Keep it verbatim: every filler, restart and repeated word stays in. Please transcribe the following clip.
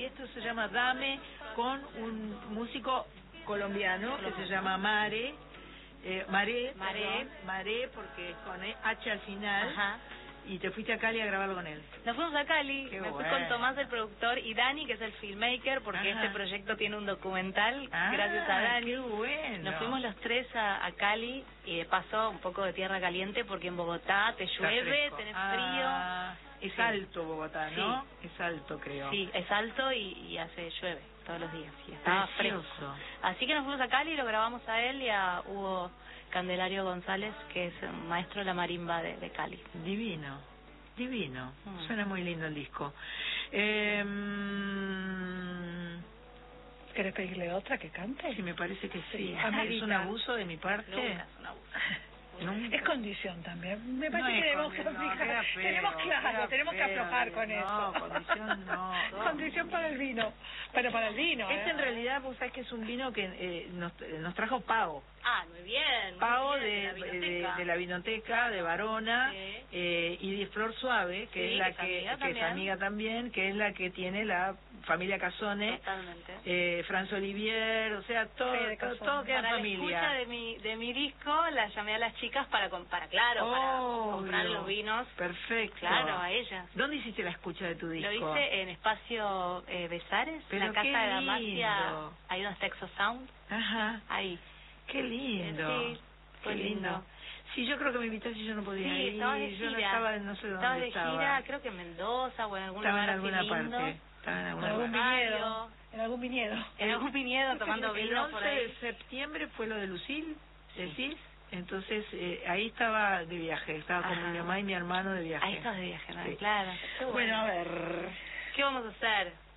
esto se llama Dame, con un músico colombiano que se llama Mare, eh, Maré, Maré. perdón, Maré, porque es con E, H al final. Ajá. Y te fuiste a Cali a grabarlo con él. Nos fuimos a Cali, Qué me fui bueno. con Tomás, el productor, y Dani, que es el filmmaker, porque Ajá. este proyecto tiene un documental, Ah, gracias a Dani. qué bueno. Nos fuimos los tres a, a Cali, y de paso un poco de tierra caliente, porque en Bogotá te Está llueve, fresco. tenés Ah, es Sí. alto Bogotá, ¿no? Es alto, creo. frío. Sí, es alto y, y hace llueve todos los días, y estaba Precioso. fresco. Así que nos fuimos a Cali y lo grabamos a él y a Hugo Candelario González, que es un maestro de la marimba de, de Cali. Divino, divino. Mm. Suena muy lindo el disco. Eh, ¿Querés pedirle otra que cante? sí, me parece que sí. Sí, ¿Es amerita. un abuso de mi parte? Nunca es un abuso. Nunca. Es condición también. Me No parece es que tenemos que condi- no, aplicar. queda feo, tenemos claro, queda tenemos que feo, aflojar con no, eso. condición no. Condición para el vino. Pero para el vino. Este ¿eh? en realidad, vos sabés que es un vino que eh, nos, nos trajo Pau. Ah, muy bien. muy Pau bien, de, la de, biblioteca. de la Vinoteca, de Varona, Sí. eh, y de Flor Suave, que Sí, es la que es que, amiga que es también. amiga también, que es la que tiene la familia Casone, Totalmente. eh, Franz Olivier, o sea, todo, Sí, de todo, Casone. todo queda en Para la familia. escucha de mi, de mi disco, la llamé a las chicas para, com- para claro, para comprar Obvio. los vinos. Perfecto. Claro, a ellas. ¿Dónde hiciste la escucha de tu disco? Lo hice en Espacio eh, Besares, Pero la casa qué de Damasia, lindo. ahí donde está Exo Sound, Ajá, ahí. qué lindo. Sí, fue Qué lindo. Sí, yo creo que me invitaste y yo no podía Sí, ir. estabas de Yo no gira. estaba, no sé dónde Estabas de estaba. gira, creo que en Mendoza o en algún Estaba en lugar alguna así lindo. parte. Estaba en En alguna algún parte. viñedo. En algún viñedo. En algún viñedo tomando El vino por once ahí. de septiembre fue lo de Lucil, Sí. decís. Entonces, eh, ahí estaba de viaje. Estaba con Ajá. mi mamá y mi hermano de viaje. Ahí estás de viaje, ¿no? Sí. Claro. Qué Bueno, a ver. ¿Qué vamos a hacer?